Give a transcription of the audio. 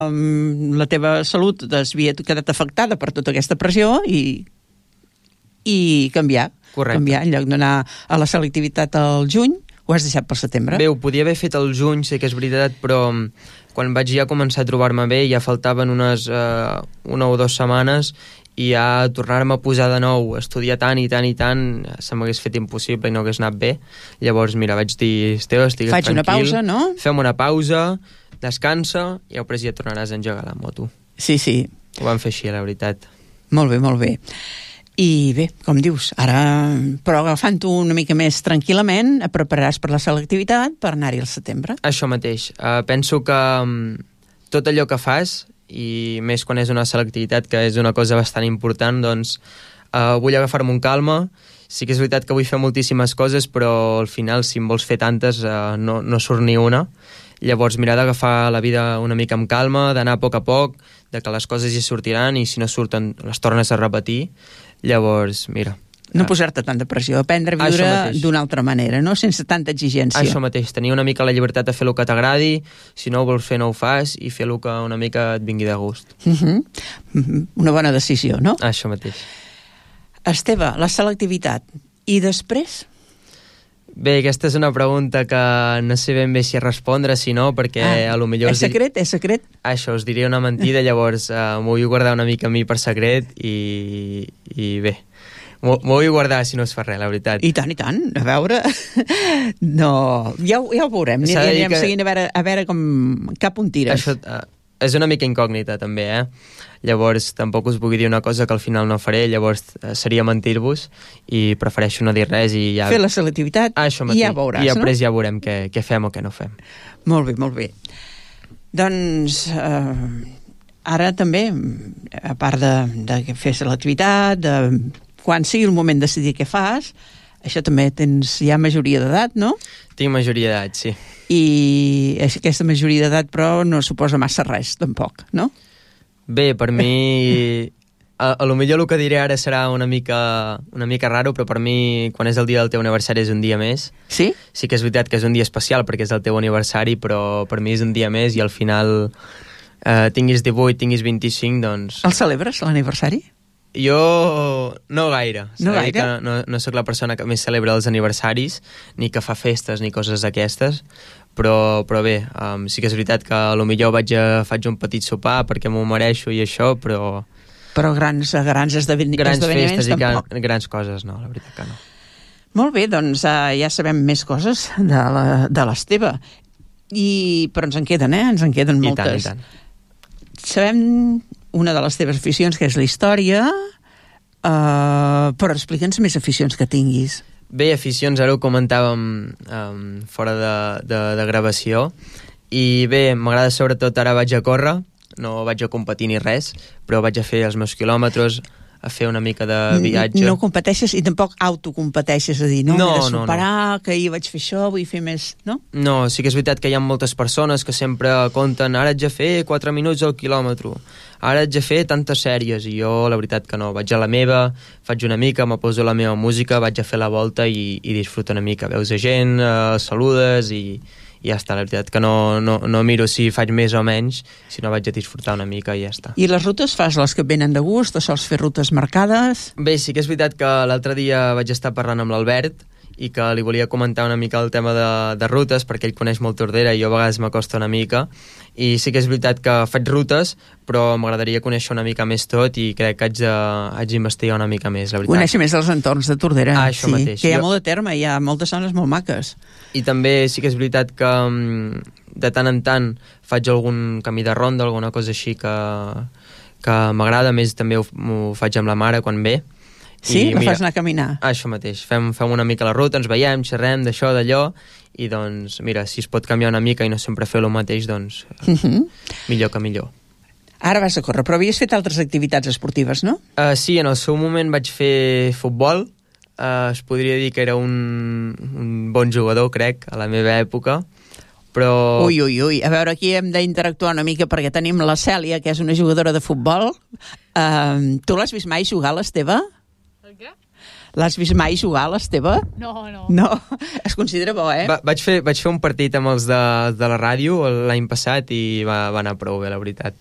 la teva salut havia quedat afectada per tota aquesta pressió i canviar. Correcte. Canviar, en lloc d'anar a la selectivitat al juny, ho has deixat pel setembre. Bé, ho podia haver fet al juny, sé que és veritat, però quan vaig ja començar a trobar-me bé ja faltaven unes 1 o 2 setmanes i ja tornar-me a posar de nou, estudiar tant i tant i tant, se m'hagués fet impossible i no hagués anat bé. Llavors, mira, vaig dir, Esteve, estigues Faig tranquil. una pausa, no? Fem una pausa, descansa i després ja tornaràs a engegar la moto. Sí, sí. Ho vam fer així, la veritat. Molt bé, molt bé. I bé, com dius, ara, però agafant-ho una mica més tranquil·lament, et prepararàs per la selectivitat per anar-hi al setembre. Això mateix. Penso que tot allò que fas, i més quan és una selectivitat, que és una cosa bastant important, doncs vull agafar-me un calma. Sí que és veritat que vull fer moltíssimes coses, però al final, si en vols fer tantes, no surt ni una. Llavors, mirar d'agafar la vida una mica amb calma, d'anar a poc, de que les coses hi sortiran i si no surten les tornes a repetir. Llavors, mira... No posar-te tanta pressió, aprendre a viure d'una altra manera, no? Sense tanta exigència. Això mateix, tenir una mica la llibertat de fer el que t'agradi, si no ho vols fer no ho fas, i fer el que una mica et vingui de gust. Una bona decisió, no? Això mateix. Esteve, la selectivitat. I després? Bé, aquesta és una pregunta que no sé ben bé si respondre, si no, perquè a lo millor... És secret, és secret? Això, us diria una mentida, llavors m'ho vull guardar una mica a mi per secret i bé, m'ho vull guardar si no es fa res, la veritat. I tant, a veure... No, ja ho veurem, anirem seguint a veure com cap on tires. Això és una mica incògnita, també, Llavors, tampoc us vull dir una cosa que al final no faré, llavors seria mentir-vos i prefereixo no dir res i ja... Fer la selectivitat i ja veuràs, no? I després ja veurem què fem o què no fem. Molt bé, molt bé. Doncs ara també, a part de fer selectivitat, quan sigui el moment de decidir què fas, això també tens ja majoria d'edat, no? Tinc majoria d'edat, sí. I aquesta majoria d'edat, però, no suposa massa res, tampoc, no? Bé, per mi, a lo millor el que diré ara serà una mica raro, però per mi, quan és el dia del teu aniversari, és un dia més. Sí? Sí que és veritat que és un dia especial perquè és el teu aniversari, però per mi és un dia més i al final, tinguis 18, tinguis 25, doncs... El celebres, l'aniversari? Jo no gaire. No gaire? Que no sóc la persona que més celebra els aniversaris, ni que fa festes ni coses d'aquestes, però bé, sí que és veritat que potser faig un petit sopar perquè m'ho mereixo i això, però... Però grans esdeveniments festes tampoc. I grans coses, no, la veritat que no. Molt bé, doncs ja sabem més coses de l'Esteve. Però ens en queden, Ens en queden moltes. I tant. Sabem una de les teves aficions, que és la història, però explica'ns més aficions que tinguis. Bé, aficions, ara ho comentàvem fora de gravació, i bé, m'agrada sobretot, ara vaig a córrer, no vaig a competir ni res, però vaig a fer els meus quilòmetres, a fer una mica de viatge. No competeixes i tampoc autocompeteixes, a dir, m'he de superar, que ahir vaig fer això, vull fer més, no? No, sí que és veritat que hi ha moltes persones que sempre compten, ara haig de fer 4 minuts al quilòmetre, ara haig de fer tantes sèries, i jo la veritat que no, vaig a la meva, faig una mica, me poso la meva música, vaig a fer la volta i disfruto una mica, veus a gent, saludes i ja està, la veritat que no miro si faig més o menys, sinó vaig a disfrutar una mica i ja està. I les rutes fas les que venen de gust o sols fer rutes marcades? Bé, sí que és veritat que l'altre dia vaig estar parlant amb l'Albert i que li volia comentar una mica el tema de rutes, perquè ell coneix molt Tordera i jo a vegades m'acosta una mica, i sí que és veritat que faig rutes, però m'agradaria conèixer una mica més tot i crec que haig d'investigar una mica més, la veritat. Conèixer més els entorns de Tordera. Això mateix. Que hi ha molt de terme, hi ha moltes zones molt maques. I també sí que és veritat que de tant en tant faig algun camí de ronda, alguna cosa així que m'agrada, més també ho faig amb la mare quan ve. Sí? La fas anar a caminar? Això mateix, fem una mica la ruta, ens veiem, xerrem d'això, d'allò, i doncs, mira, si es pot canviar una mica i no sempre fer el mateix, doncs millor que millor. Ara vas a córrer, però havies fet altres activitats esportives, no? Sí, en el seu moment vaig fer futbol, es podria dir que era un bon jugador, crec, a la meva època, però... Ui, a veure, aquí hem d'interactuar una mica perquè tenim la Cèlia, que és una jugadora de futbol. Tu l'has vist mai jugar, l'Esteve? El què? L'has vist mai jugar, l'Esteve? No, no. No, es considera bo, eh? Vaig fer un partit amb els de la ràdio l'any passat i va anar prou bé, la veritat.